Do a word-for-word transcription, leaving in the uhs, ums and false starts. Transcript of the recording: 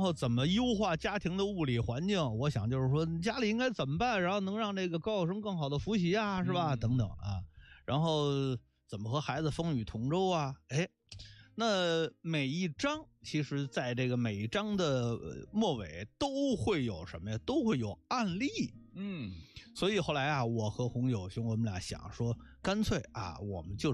后怎么优化家庭的物理环境，我想就是说家里应该怎么办，然后能让这个高考生更好的复习啊，是吧、嗯、等等啊，然后怎么和孩子风雨同舟啊，哎，那每一章其实在这个每一章的末尾都会有什么呀，都会有案例。嗯，所以后来啊，我和红友兄我们俩想说，干脆啊，我们就